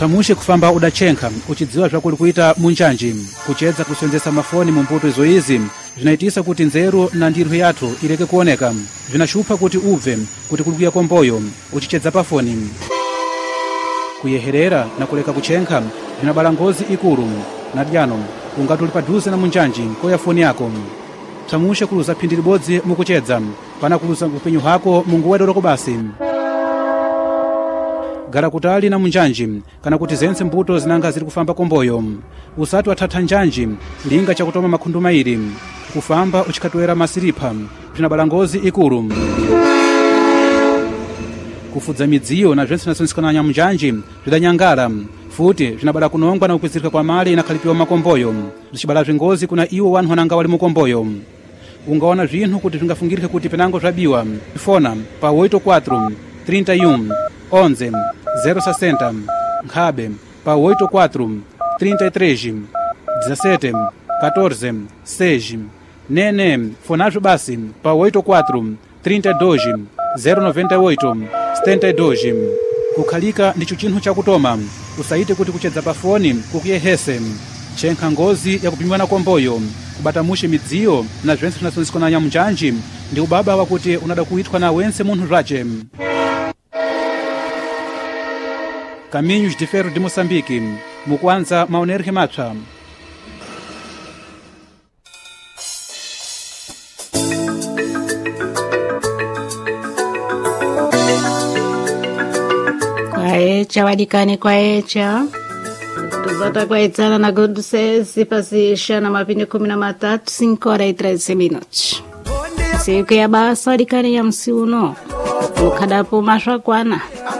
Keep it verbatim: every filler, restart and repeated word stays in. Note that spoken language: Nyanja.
Tamushe kufamba udachenka uchidziwa zvakuli kuita munjanji kuchedza kusenzesa mafoni mumbuto izo izi zvinaitisa kuti nzeru na ndirwe yathu ireke kuoneka, zvinashupa kuti ubve kuti kulikuya komboyo uchichedza pafoni. Kuyeherera na kuleka kuchenka zvinabala ngozi ikulu na dyano ungati uli padhuze na munjanji koya foni yako. Tamushe kuluza phindi libodzi mukuchedza pana kuluza upenyu hako mungu wedoroko basi. Gara kutali na munjanji kana kuti zense mbuto zinanga ziri kufamba komboyo. Usati wathatha njanji linga chakutoma makhundu mairi kufamba uchikatwera masiripa zvinabala ngozi ikulu. Kufudza midziyo na zvense nasonsikana nya munjanji zvidanyangala futi zvinabala kunongwa na kukwizirika kwa mali inakhalipiwa makomboyo zicibala zvingozi kuna iwo wanhu wananga wali mukomboyo. Ungaona zvinthu kuti zvingafungirike kuti penango zvabiwa fona pa oito quatro trinta e um onze zero sessenta nkhabe pa oito quatro trinta e três dezessete quatorze seis nene fonazvo basi pa oito quatro trinta e dois zero noventa e oito setenta e dois. Kukhalika ndicho chinthu chakutoma usaite kuti kuchedza pa foni kukuyehese chenkha ngozi ya kupimiwa na komboyo kubatamushe midziyo na zvense zvinasonsikana nya munjanji ndi ubaba wakuti unada kuitwa na wense munthu zvace. Caminhos de Ferro de Moçambique, mukwanza maonerhe mapsa. Kwaecha wadikani kwaecha tuzata kwaetsana na godu sesi pasisha na mapini kumi na matatu cinco horas e treze minutos. Siku ya basa wadikani ya msi uno ukadapo mashwa kwana